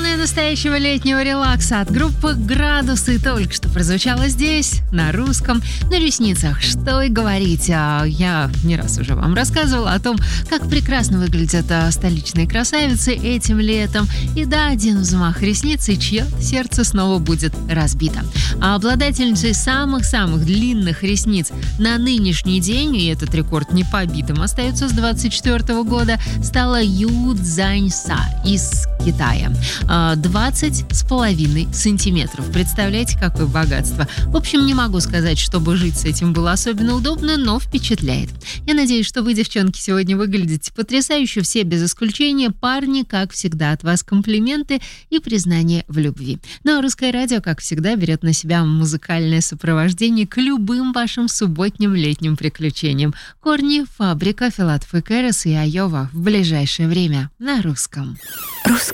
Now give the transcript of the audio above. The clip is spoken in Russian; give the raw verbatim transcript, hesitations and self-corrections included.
Полная настоящего летнего релакса от группы «Градусы» только что прозвучало здесь, на русском, на ресницах. Что и говорить, а я не раз уже вам рассказывала о том, как прекрасно выглядят столичные красавицы этим летом. И да, один взмах ресниц, и чье-то сердце снова будет разбито. А обладательницей самых-самых длинных ресниц на нынешний день, и этот рекорд не побитым остается с двадцать четвёртого года, стала Ю Цзаньса из Китая. двадцать с половиной сантиметров. Представляете, какое богатство. В общем, не могу сказать, чтобы жить с этим было особенно удобно, но впечатляет. Я надеюсь, что вы, девчонки, сегодня выглядите потрясающе, все без исключения. Парни, как всегда, от вас комплименты и признание в любви. Ну а Русское радио, как всегда, берет на себя музыкальное сопровождение к любым вашим субботним летним приключениям. Корни, Фабрика, Филатов и Кэрос и Айова в ближайшее время на русском. Русское